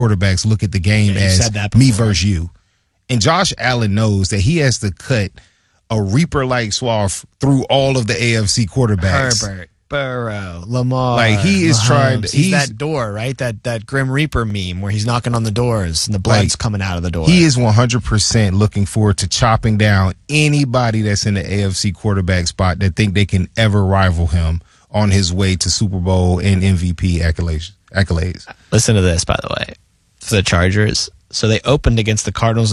quarterbacks look at the game as me versus you. And Josh Allen knows that he has to cut a Reaper-like swath through all of the AFC quarterbacks. Herbert, Burrow, Lamar. Like, he is Mahomes. trying to... He's that door, right? That Grim Reaper meme where he's knocking on the doors and the blood's coming out of the door. He is 100% looking forward to chopping down anybody that's in the AFC quarterback spot that think they can ever rival him on his way to Super Bowl and MVP accolades. Listen to this, by the way. For the Chargers. So they opened against the Cardinals